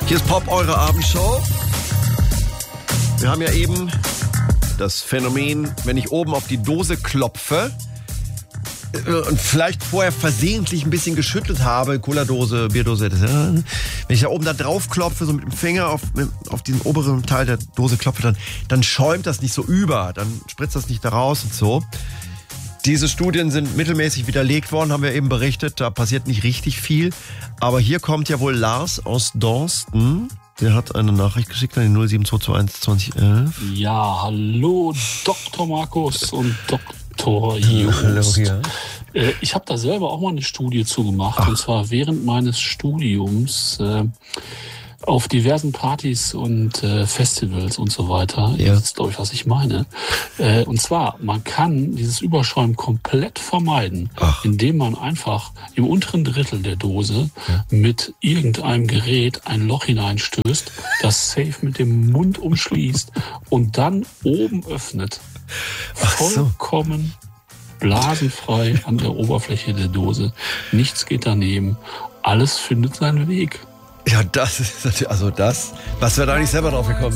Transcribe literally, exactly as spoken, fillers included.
Hier ist Pop, eure Abendshow. Wir haben ja eben das Phänomen, wenn ich oben auf die Dose klopfe und vielleicht vorher versehentlich ein bisschen geschüttelt habe, Cola-Dose, Bierdose, wenn ich da oben da drauf klopfe, so mit dem Finger auf, auf diesen oberen Teil der Dose klopfe, dann, dann schäumt das nicht so über, dann spritzt das nicht da raus und so. Diese Studien sind mittelmäßig widerlegt worden, haben wir eben berichtet, da passiert nicht richtig viel. Aber hier kommt ja wohl Lars aus Dorsten. Der hat eine Nachricht geschickt an die null sieben zwei zwei eins zwanzig elf. Ja, hallo Doktor Markus und Doktor Just. Hallo, ja. Äh, ich habe da selber auch mal eine Studie zugemacht. Ach. Und zwar während meines Studiums äh, auf diversen Partys und äh, Festivals und so weiter. Ja. Das ist, glaube ich, was ich meine. Äh, und zwar, man kann dieses Überschäumen komplett vermeiden, Ach. indem man einfach im unteren Drittel der Dose Ja. mit irgendeinem Gerät ein Loch hineinstößt, das safe mit dem Mund umschließt und dann oben öffnet. Ach so. Vollkommen blasenfrei an der Oberfläche der Dose. Nichts geht daneben. Alles findet seinen Weg. Ja, das ist, also das, was wir da nicht selber drauf gekommen.